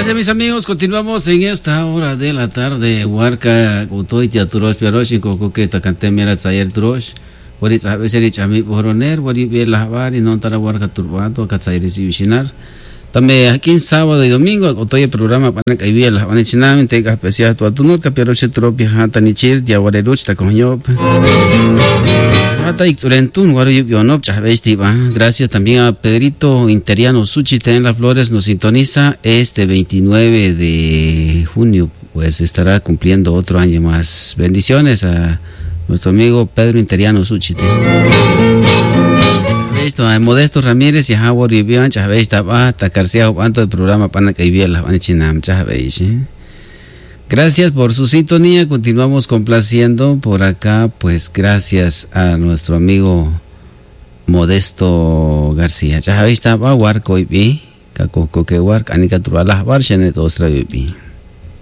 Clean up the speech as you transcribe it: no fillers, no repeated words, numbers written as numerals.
Gracias, mis amigos. Continuamos en esta hora de la tarde. Huarca, Utoy, Tiaturos, Piarosh, Cocoque, Tacantemera, Zayer Trosh. Waris a veces Chami Boroner, Wari Biela Havari, non Tara Huarca Turbato, Catzairis y Vishinar. También aquí en sábado y domingo, Utoy, programa para que Biela, Vanichinam, Tega especial tu atunor, Capiaroche Tropia, Hatanichir, Yawareruch, Tacoñop. Gracias también a Pedrito Interiano Suchite en Las Flores, nos sintoniza este 29 de junio, pues estará cumpliendo otro año más. Bendiciones a nuestro amigo Pedro Interiano Suchite. A Modesto Ramírez y Howard y Bian, Chaveis Taba, Tacarcia, Banto del programa Pana que vivía la Vanichinam, Chaveis. Gracias por su sintonía. Continuamos complaciendo por acá, pues gracias a nuestro amigo Modesto García. Ya habéis estado a Huarco y vi, Cacoco que Huarca, Anica Turbalas Barcha en el Ostra y vi.